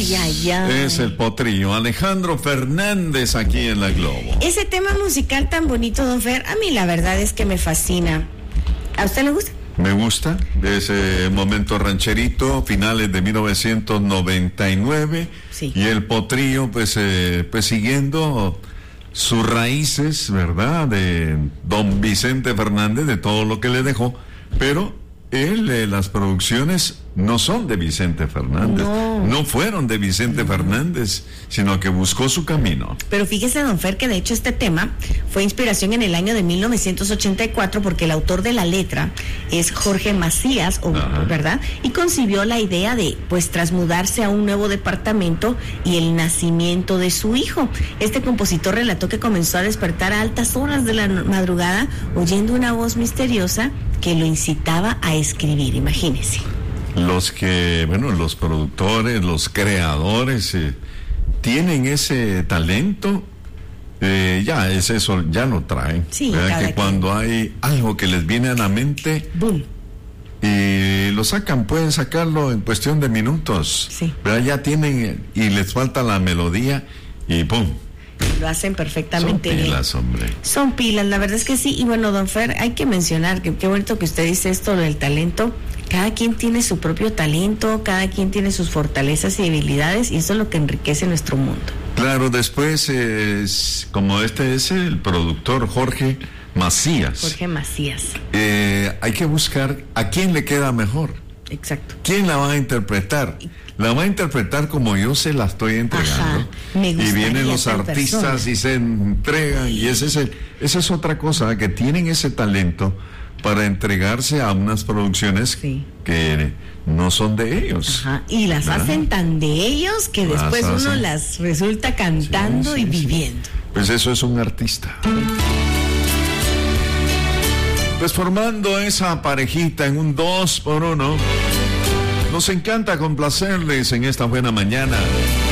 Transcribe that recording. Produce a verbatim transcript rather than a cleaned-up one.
Ay, ay, ay. Es el potrillo Alejandro Fernández aquí en La Globo. Ese tema musical tan bonito, don Fer, a mí la verdad es que me fascina. ¿A usted le gusta? Me gusta, de ese momento rancherito, finales de mil novecientos noventa y nueve, sí. Y el potrillo, pues, eh, pues siguiendo sus raíces, ¿verdad? De don Vicente Fernández, de todo lo que le dejó, pero él, eh, las producciones no son de Vicente Fernández, no, no fueron de Vicente no. Fernández, sino que buscó su camino. Pero fíjese, don Fer, que de hecho este tema fue inspiración en el año de mil novecientos ochenta y cuatro, porque el autor de la letra es Jorge Macías, o, ¿verdad? Y concibió la idea de, pues, trasmudarse a un nuevo departamento y el nacimiento de su hijo. Este compositor relató que comenzó a despertar a altas horas de la madrugada oyendo una voz misteriosa que lo incitaba a escribir, imagínese. Los que, bueno, los productores, los creadores eh, tienen ese talento, eh, ya es eso, ya lo traen. Sí, ¿verdad? Que quien. Cuando hay algo que les viene a la mente, ¡boom! Y lo sacan, pueden sacarlo en cuestión de minutos. Sí. ¿Verdad? Ya tienen, y les falta la melodía, y ¡pum! Lo hacen perfectamente bien. Son bien. pilas, hombre. Son pilas, la verdad es que sí. Y bueno, don Fer, hay que mencionar que qué bonito que usted dice esto del talento. Cada quien tiene su propio talento, cada quien tiene sus fortalezas y debilidades, y eso es lo que enriquece nuestro mundo. Claro, después, eh, como este es el productor Jorge Macías. Jorge Macías. Eh, hay que buscar a quién le queda mejor. Exacto. ¿Quién la va a interpretar? La va a interpretar como yo se la estoy entregando. Ajá, me y vienen los tal artistas persona. y se entregan, y ese es el, esa es otra cosa, que tienen ese talento para entregarse a unas producciones sí. que no son de ellos. Ajá, y las ¿verdad? Hacen tan de ellos que las después uno hacen. Las resulta cantando sí, sí, y viviendo. Sí. Pues eso es un artista. Pues formando esa parejita en un dos por uno, nos encanta complacerles en esta buena mañana.